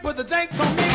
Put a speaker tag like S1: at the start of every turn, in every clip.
S1: Put the tank on me.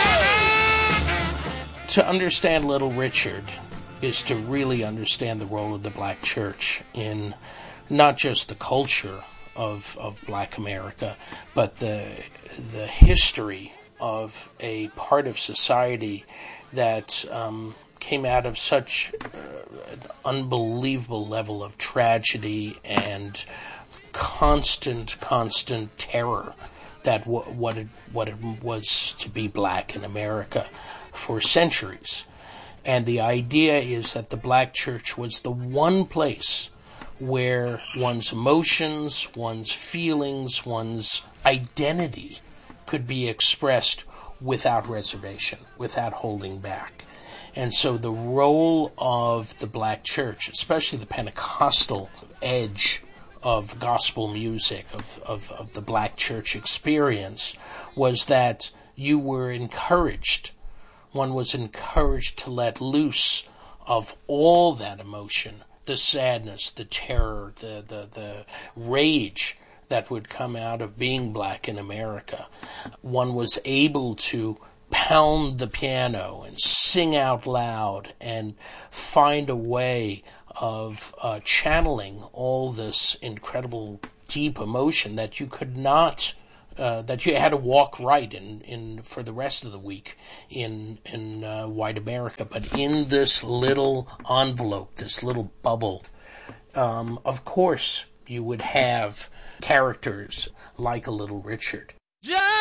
S2: To understand Little Richard is to really understand the role of the black church in not just the culture of black America, but the history of a part of society that came out of such an unbelievable level of tragedy and constant terror that what it was to be black in America for centuries. And the idea is that the black church was the one place where one's emotions, one's feelings, one's identity could be expressed without reservation, without holding back. And so the role of the black church, especially the Pentecostal edge of gospel music, of the black church experience, was that you were encouraged. One was encouraged to let loose of all that emotion, the sadness, the terror, the rage that would come out of being black in America. One was able to pound the piano and sing out loud and find a way of channeling all this incredible deep emotion that you could not, that you had to walk right in for the rest of the week in white America. But in this little envelope, this little bubble, of course you would have characters like a Little Richard.